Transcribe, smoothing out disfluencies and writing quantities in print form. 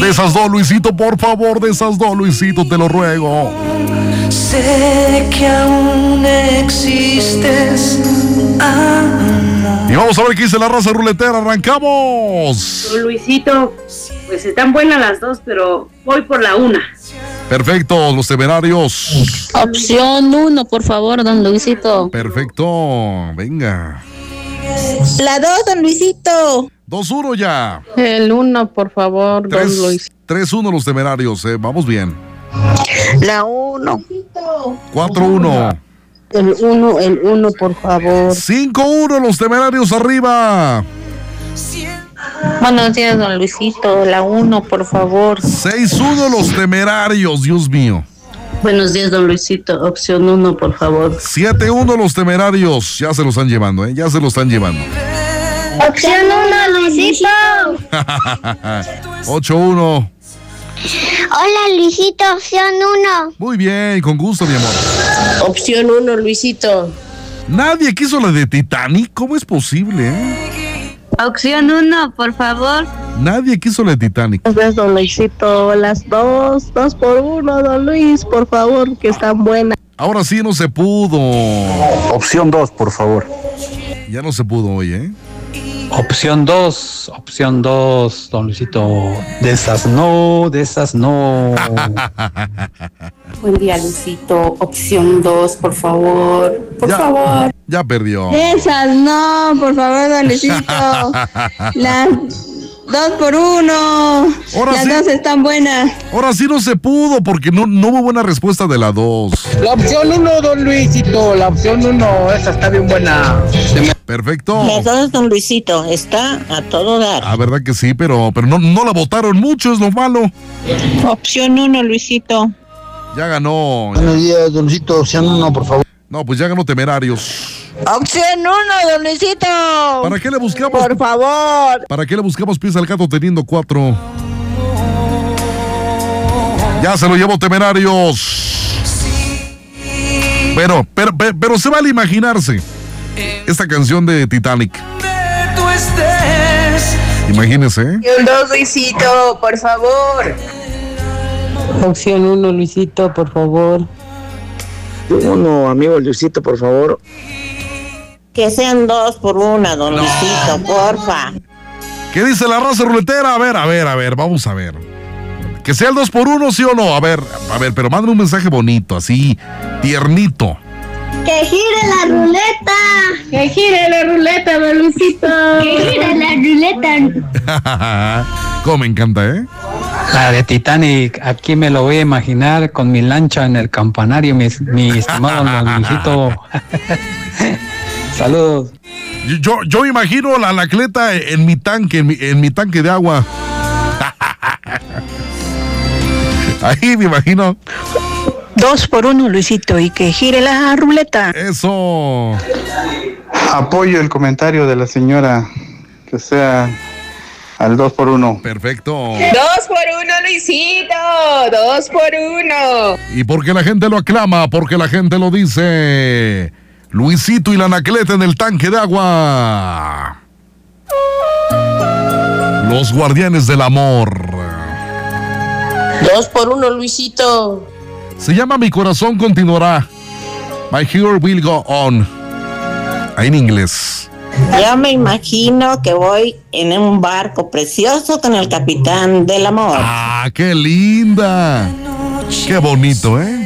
De esas dos, Luisito, por favor, de esas dos, Luisito, te lo ruego. Sé que aún existes, amor. Y vamos a ver qué dice la raza ruletera. ¡Arrancamos! Luisito, pues están buenas las dos, pero voy por la una. Perfecto, los temerarios. Opción 1, por favor, don Luisito. Perfecto, venga. La 2, don Luisito. 2-1 ya. El 1, por favor, don Luis. 3-1 los temerarios, vamos bien. La 1. 4-1. El 1, por favor. 5-1 los temerarios arriba. Buenos días, don Luisito. La 1, por favor. 6-1 los temerarios, Dios mío. Buenos días, don Luisito. Opción 1, por favor. 7-1 los temerarios. Ya se lo están llevando, ya se lo están llevando. Opción 1, Luisito. 8-1. Hola, Luisito, opción 1. Muy bien, con gusto, mi amor. Opción 1, Luisito. Nadie quiso la de Titanic. ¿Cómo es posible, Opción 1, por favor. Nadie quiso la de Titanic. Gracias, don Luisito. Las 2 por 1, don Luis, por favor, que están buenas. Ahora sí no se pudo. Opción 2, por favor. Ya no se pudo hoy, Opción 2, don Luisito. De esas no. Buen día, Luisito. Opción 2, por favor. Por favor. Ya perdió. Esas no, por favor, don Luisito. Las 2 por 1. Las sí. 2 están buenas. Ahora sí no se pudo porque no hubo buena respuesta de la 2. La opción 1, don Luisito. La opción 1, esa está bien buena. Perfecto. Las 2, don Luisito. Está a todo dar. Ah, verdad que sí, pero no la votaron mucho, es lo malo. Opción 1, Luisito. Ya ganó. Buenos días, don Luisito. Opción 1, por favor. No, pues ya ganó Temerarios. Opción 1, don Luisito. ¿Para qué le buscamos? Por favor. ¿Para qué le buscamos pies al gato teniendo 4? Ya se lo llevó Temerarios. Bueno, pero se vale imaginarse esta canción de Titanic. Imagínese, Opción 2, Luisito, por favor. Opción 1, Luisito, por favor. 1, amigo Luisito, por favor. Que sean 2 por 1, don Luisito, porfa. ¿Qué dice la raza ruletera? A ver, vamos a ver. Que sea el 2 por 1, ¿sí o no? A ver, pero manden un mensaje bonito, así, tiernito. Que gire la ruleta. ¡Que gire la ruleta, don Luisito! Que gire la ruleta. Cómo me encanta, La de Titanic, aquí me lo voy a imaginar con mi lancha en el campanario, mi estimado don Luisito. Saludos. Yo imagino la anacleta en mi tanque, en mi tanque de agua. Ahí me imagino. 2 por 1, Luisito, y que gire la ruleta. Eso. Apoyo el comentario de la señora, que sea al 2 por 1. Perfecto. 2 por 1, Luisito. 2 por 1. Y porque la gente lo aclama, porque la gente lo dice. Luisito y la anacleta en el tanque de agua. Los guardianes del amor. 2 por 1, Luisito. Se llama Mi corazón continuará. My heart will go on. Ahí en inglés. Ya me imagino que voy en un barco precioso con el capitán del amor. Ah, qué linda. Qué bonito,